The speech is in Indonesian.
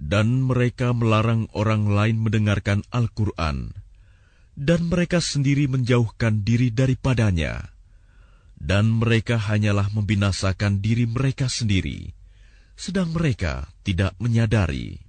Dan mereka melarang orang lain mendengarkan Al-Quran, dan mereka sendiri menjauhkan diri daripadanya. Dan mereka hanyalah membinasakan diri mereka sendiri, sedang mereka tidak menyadari.